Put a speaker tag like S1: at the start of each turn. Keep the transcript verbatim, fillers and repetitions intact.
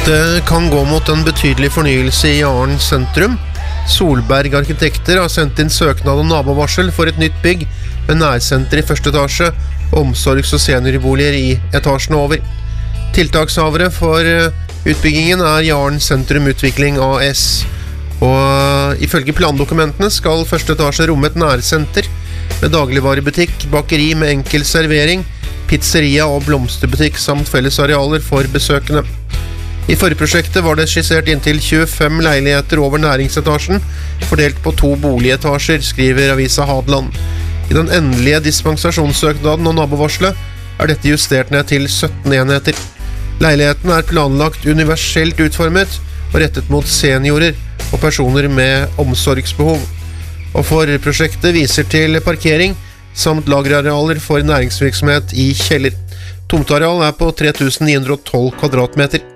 S1: Det kan gå mot en betydelig fornyelse i Jaren sentrum. Solberg Arkitekter har sendt inn søknad om nabovarsel for et nytt bygg med nærsenter i første etasje og omsorgs- og seniorboliger i etasjen over. Tiltakshavere for utbyggingen er Jaren sentrum Utvikling A S. Og ifølge plandokumentene skal første etasje romme et nærsenter med dagligvarebutikk, bakeri med enkel servering, pizzeria og blomsterbutikk samt fellesarealer for besøkende. I forprosjektet var det skissert inntil tjuefem leiligheter over næringsetasjen, fordelt på to boligetasjer, skriver avisa Hadeland. I den endelige dispensasjonssøknaden og nabovarslet er dette justert ned til sytten enheter. Leiligheten er planlagt universelt utformet og rettet mot seniorer og personer med omsorgsbehov. Og forprosjektet viser til parkering samt lagerarealer for næringsvirksomhet i kjeller. Tomtareal er på tre tusen ni hundre og tolv kvadratmeter.